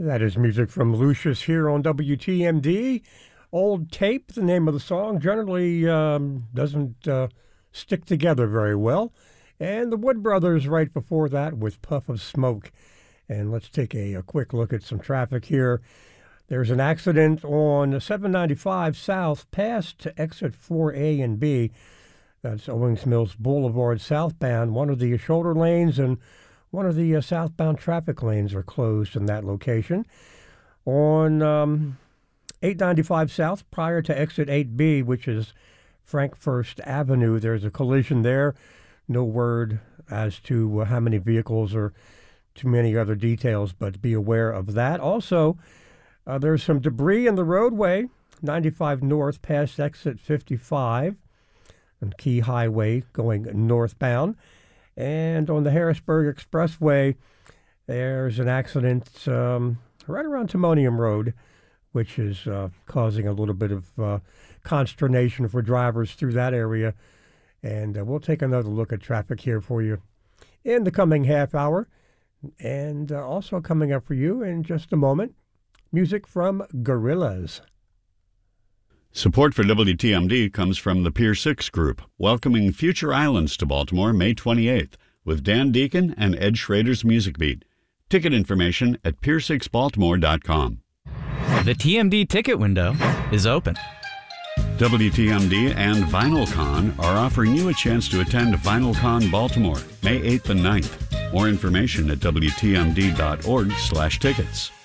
That is music from Lucius here on WTMD. Old Tape, the name of the song, generally doesn't stick together very well. And the Wood Brothers right before that with Puff of Smoke. And let's take a quick look at some traffic here. There's an accident on 795 South past to exit 4A and B. That's Owings Mills Boulevard southbound. One of the shoulder lanes and one of the southbound traffic lanes are closed in that location. On 895 South, prior to exit 8B, which is Frank First Avenue, there's a collision there. No word as to how many vehicles or too many other details, but be aware of that. Also, there's some debris in the roadway, 95 North past exit 55, and Key Highway going northbound. And on the Harrisburg Expressway, there's an accident right around Timonium Road, which is causing a little bit of consternation for drivers through that area. And we'll take another look at traffic here for you in the coming half hour. And also coming up for you in just a moment, music from Gorillaz. Support for WTMD comes from the Pier 6 Group, welcoming Future Islands to Baltimore May 28th with Dan Deacon and Ed Schrader's Music Beat. Ticket information at pier6baltimore.com. The TMD ticket window is open. WTMD and VinylCon are offering you a chance to attend VinylCon Baltimore May 8th and 9th. More information at WTMD.org/tickets.